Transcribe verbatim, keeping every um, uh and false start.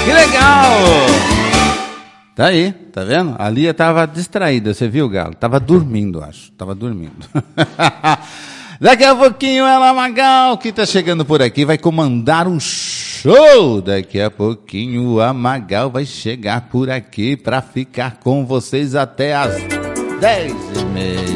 Que legal! Tá aí, tá vendo? A Lia tava distraída, você viu, Galo? Tava dormindo, acho. Tava dormindo. Daqui a pouquinho ela, Magal, que tá chegando por aqui, vai comandar um show. Daqui a pouquinho a Magal vai chegar por aqui pra ficar com vocês até as dez e meia.